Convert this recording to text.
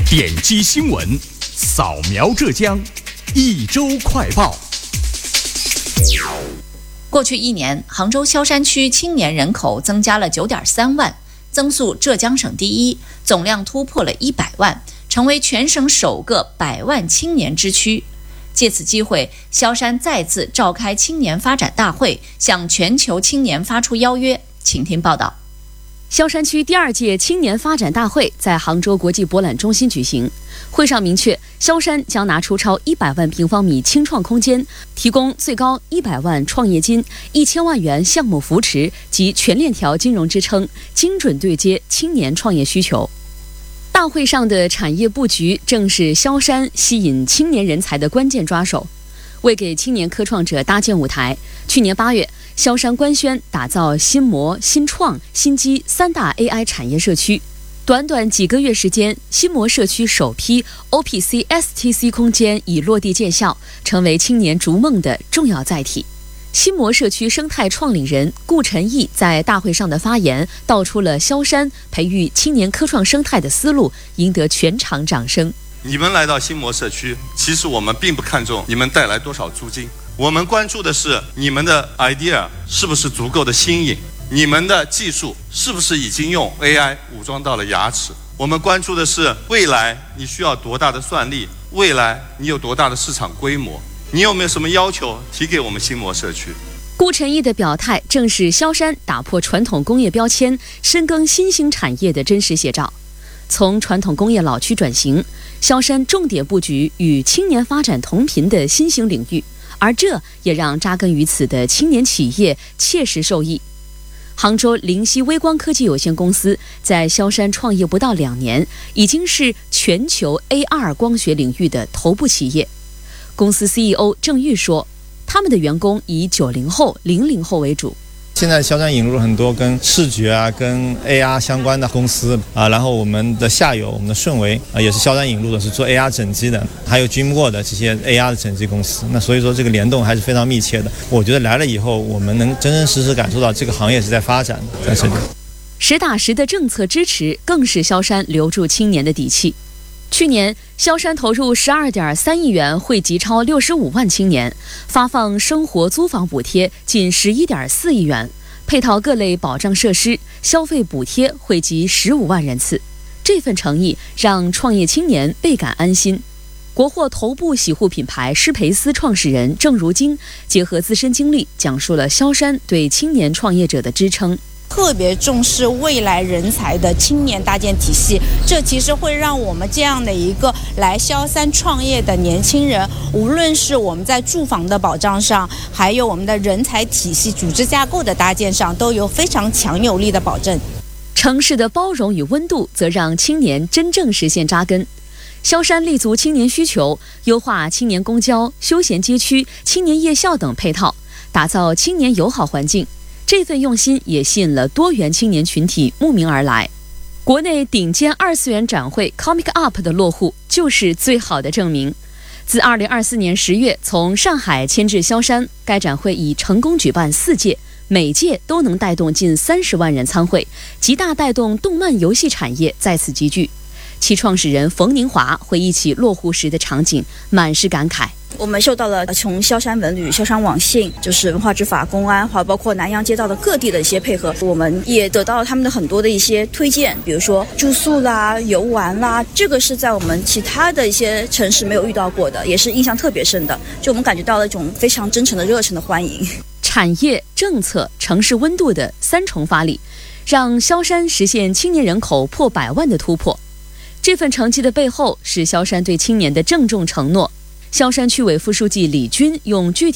点击新闻，扫描浙江，一周快报。 过去1年，杭州萧山区青年人口增加了9.3万，增速浙江省第一，总量突破了100万，成为全省首个100万青年之区。借此机会，萧山再次召开青年发展大会，向全球青年发出邀约。请听报道。 萧山区第2届青年发展大会在杭州国际博览中心举行。会上明确，萧山将拿出超100万平方米青创空间，提供最高100万创业金、1000万元项目扶持及全链条金融支撑，精准对接青年创业需求。大会上的产业布局正是萧山吸引青年人才的关键抓手。为给青年科创者搭建舞台，去年8月，萧山官宣打造新模、新创、新基3大 AI 产业社区。短短几个月时间，新模社区首批 OPC-STC 空间已落地见效，成为青年逐梦的重要载体。新模社区生态创领人顾晨毅在大会上的发言，道出了萧山培育青年科创生态的思路，赢得全场掌声。 你们来到新模社区，其实我们并不看重你们带来多少租金，我们关注的是你们的 idea 是不是足够的新颖，你们的技术是不是已经用 AI 武装到了牙齿。我们关注的是未来你需要多大的算力，未来你有多大的市场规模，你有没有什么要求提给我们新模社区。 顾晨毅的表态正是萧山打破传统工业标签，深耕新兴产业的真实写照。从传统工业老区转型，萧山重点布局与青年发展同频的新兴领域，而这也让扎根于此的青年企业切实受益。杭州灵犀微光科技有限公司在萧山创业不到2年，已经是全球 AR 光学领域的头部企业。公司 CEO 郑玉说，他们的员工以90后、00后为主。 现在萧山引入了很多跟视觉跟 AR 相关的公司然后我们的下游，我们的顺为也是萧山引入的，是做 AR 整机的，还有 Dreamworld 的这些 AR 的整机公司。那所以说这个联动还是非常密切的。我觉得来了以后，我们能真真实实感受到这个行业是在发展的，在这里。 实打实的政策支持，更是萧山留住青年的底气。去年，萧山投入12.3亿元，惠及超65万青年，发放生活租房补贴近11.4亿元，配套各类保障设施、消费补贴惠及15万人次。这份诚意让创业青年倍感安心。国货头部洗护品牌施培斯创始人郑如晶结合自身经历，讲述了萧山对青年创业者的支撑。 特别重视未来人才的青年搭建体系，这其实会让我们这样的一个来萧山创业的年轻人，无论是我们在住房的保障上，还有我们的人才体系、组织架构的搭建上，都有非常强有力的保证。 城市的包容与温度，则让青年真正实现扎根。萧山立足青年需求，优化青年公交、休闲街区、青年夜校等配套，打造青年友好环境。这份用心也吸引了多元青年群体慕名而来。国内顶尖2次元展会 Comic Up 的落户就是最好的证明。自2024年10月从上海迁至萧山，该展会已成功举办4届，每届都能带动近30万人参会，极大带动动漫游戏产业在此集聚。其创始人冯宁华回忆起落户时的场景，满是感慨。 我们受到了从萧山文旅、萧山网信，就是文化执法、公安，还有包括南洋街道的各地的一些配合，我们也得到了他们的很多的一些推荐，比如说住宿啦、游玩啦，这个是在我们其他的一些城市没有遇到过的，也是印象特别深的。就我们感觉到了一种非常真诚的热忱的欢迎。 产业、政策、城市温度的3重发力，让萧山实现青年人口破100万的突破。这份成绩的背后是萧山对青年的郑重承诺。萧山区委副书记李军用具体